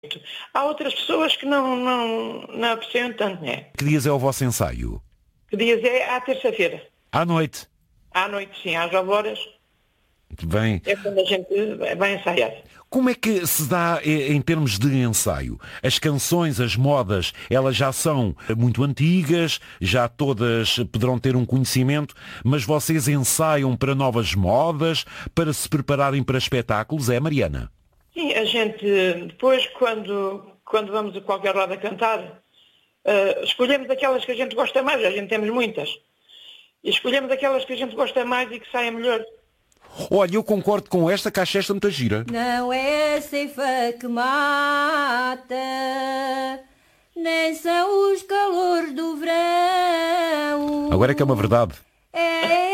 Há outras pessoas que não apreciam tanto, né? Que dias é o vosso ensaio? Que dias é? À terça-feira. À noite. À noite, sim, às 9 horas. Muito bem. É quando a gente vai ensaiar. Como é que se dá em termos de ensaio? As canções, as modas, elas já são muito antigas, já todas poderão ter um conhecimento, mas vocês ensaiam para novas modas, para se prepararem para espetáculos, é, Mariana? Sim, a gente, depois, quando vamos a qualquer roda cantar, escolhemos aquelas que a gente gosta mais, a gente temos muitas. E escolhemos aquelas que a gente gosta mais e que saem melhor. Olha, eu concordo com esta, que acho esta muita gira. Não é a ceifa que mata, nem são os calores do verão. Agora é que é uma verdade. É